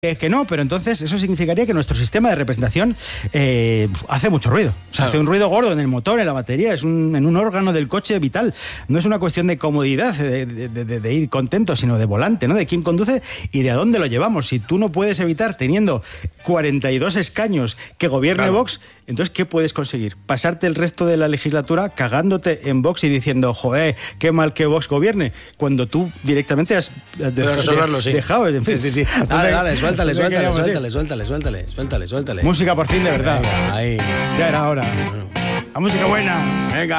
Que no, pero entonces eso significaría que nuestro sistema de representación hace mucho ruido. O sea, hace un ruido gordo en el motor, en la batería, en un órgano del coche vital. No es una cuestión de comodidad, de ir contento, sino de volante, ¿no? De quién conduce y de a dónde lo llevamos. Si tú no puedes evitar, teniendo 42 escaños, que gobierne Vox, entonces, ¿qué puedes conseguir? Pasarte el resto de la legislatura cagándote en Vox y diciendo, joder, qué mal que Vox gobierne, cuando tú directamente has dejado. En fin. Sí. Dale, suéltale. Música por fin, de verdad. Venga, ahí. Ya era hora. La música buena. Venga.